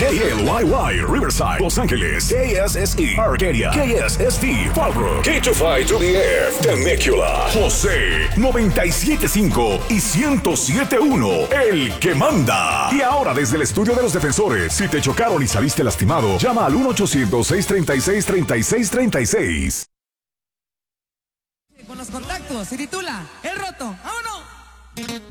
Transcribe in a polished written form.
KLYY, Riverside, Los Ángeles. KSSE, Arcadia. KSST, Fallbrook. K25 to the F, Temecula. José, 97.5 y 107.1, el que manda. Y ahora desde el estudio de los defensores, si te chocaron y saliste lastimado, llama al 1-800-636-3636. Con los contactos, se titula El Roto. ¡Vámonos!